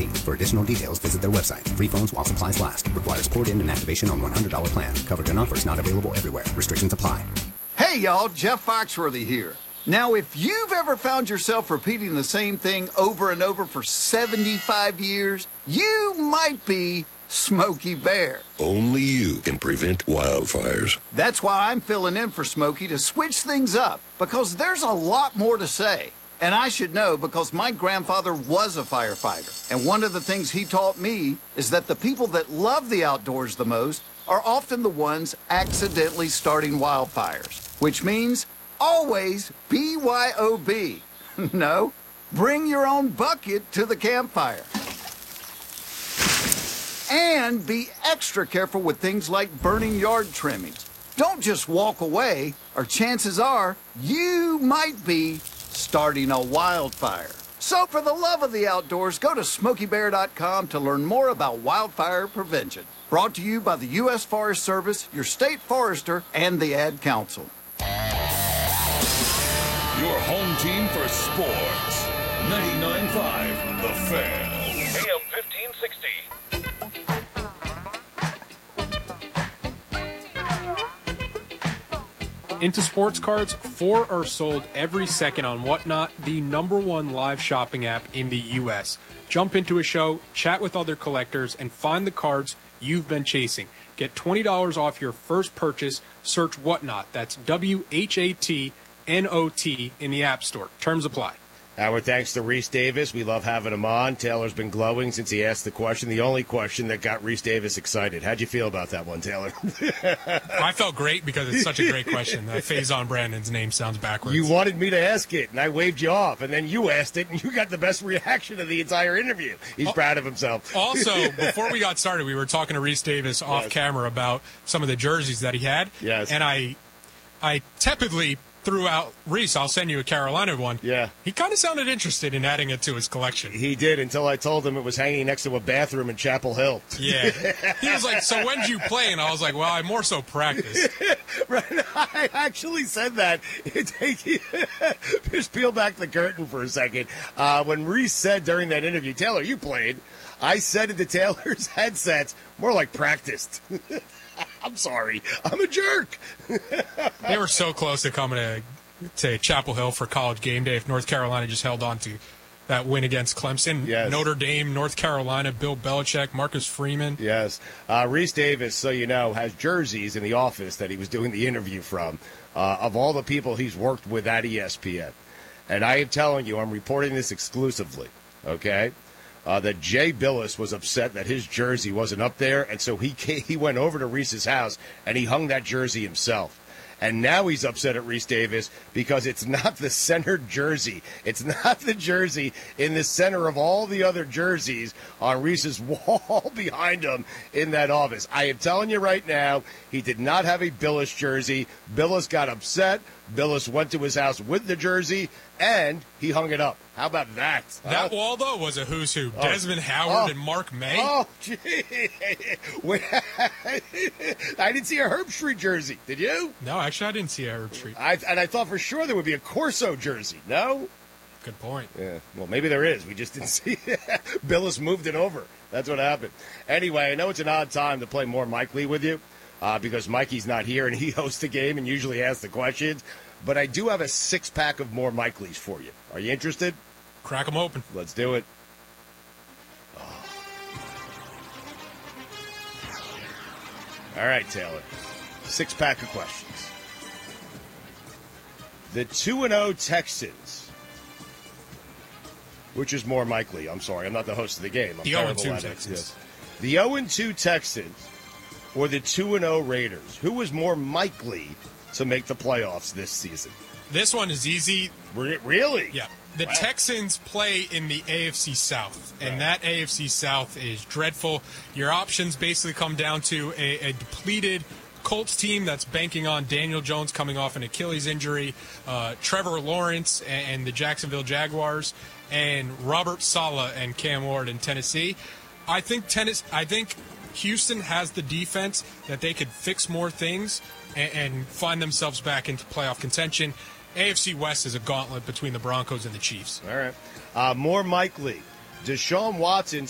AT&T. For additional details, visit their website. Free phones while supplies last. Requires port-in and activation on $100 plan. Coverage and offers not available everywhere. Restrictions apply. Hey, y'all. Jeff Foxworthy here. Now, if you've ever found yourself repeating the same thing over and over for 75 years, you might be Smokey Bear. Only you can prevent wildfires. That's why I'm filling in for Smokey to switch things up, because there's a lot more to say. And I should know because my grandfather was a firefighter. And one of the things he taught me is that the people that love the outdoors the most are often the ones accidentally starting wildfires, which means always BYOB. No, bring your own bucket to the campfire. And be extra careful with things like burning yard trimmings. Don't just walk away, or chances are you might be starting a wildfire. So for the love of the outdoors, go to SmokeyBear.com to learn more about wildfire prevention. Brought to you by the U.S. Forest Service, your state forester, and the Ad Council. Your home team for sports. 99.5 The Fan. AM 1560. Into sports cards, 4 are sold every second on Whatnot, the #1 live shopping app in the U.S. Jump into a show, chat with other collectors, and find the cards you've been chasing. Get $20 off your first purchase. Search Whatnot. That's WHATNOT in the App Store. Terms apply. Our thanks to Reese Davis. We love having him on. Taylor's been glowing since he asked the question, the only question that got Reese Davis excited. How'd you feel about that one, Taylor? I felt great because it's such a great question. Faison Brandon's name sounds backwards. You wanted me to ask it, and I waved you off, and then you asked it, and you got the best reaction of the entire interview. He's proud of himself. Also, before we got started, we were talking to Reese Davis off camera about some of the jerseys that he had. Yes. And I tepidly threw out, Reese, I'll send you a Carolina one. Yeah. He kind of sounded interested in adding it to his collection. He did, until I told him it was hanging next to a bathroom in Chapel Hill. Yeah. He was like, so when did you play? And I was like, well, I more so practiced. Right. I actually said that. Just peel back the curtain for a second. When Reese said during that interview, Taylor, you played, I said into Taylor's headsets, more like practiced. I'm sorry. I'm a jerk. They were so close to coming to Chapel Hill for College game day if North Carolina just held on to that win against Clemson. Yes. Notre Dame, North Carolina, Bill Belichick, Marcus Freeman. Yes. Reese Davis, so you know, has jerseys in the office that he was doing the interview from of all the people he's worked with at ESPN. And I am telling you, I'm reporting this exclusively, okay? That Jay Billis was upset that his jersey wasn't up there, and so he went over to Reese's house and he hung that jersey himself. And now he's upset at Reese Davis because it's not the centered jersey. It's not the jersey in the center of all the other jerseys on Reese's wall behind him in that office. I am telling you right now, he did not have a Billis jersey. Billis got upset. Billis went to his house with the jersey, and he hung it up. How about that? That wall, though, was a who's who. Desmond Howard and Mark May. Oh, gee. I didn't see a Herb Street jersey. Did you? No, actually, I didn't see a Herb Street. And I thought for sure there would be a Corso jersey. No? Good point. Yeah. Well, maybe there is. We just didn't see it. Billis moved it over. That's what happened. Anyway, I know it's an odd time to play more Mike Lee with you because Mikey's not here and he hosts the game and usually asks the questions. But I do have a 6-pack of more Mike Lees for you. Are you interested? Crack them open. Let's do it. All right, Taylor. 6-pack of questions. The 2-0 Texans, which is more Mike Lee. I'm sorry, I'm not the host of the game. I'm the 0-2 Texans. Yes. The 0-2 Texans or the 2-0 Raiders? Who was more Mike Lee to make the playoffs this season? This one is easy. Really? Yeah. The Texans play in the AFC South, and that AFC South is dreadful. Your options basically come down to a depleted Colts team that's banking on Daniel Jones coming off an Achilles injury, Trevor Lawrence and the Jacksonville Jaguars, and Robert Saleh and Cam Ward in Tennessee. I think Houston has the defense that they could fix more things and find themselves back into playoff contention. AFC West is a gauntlet between the Broncos and the Chiefs. All right. More Mike Lee. Deshaun Watson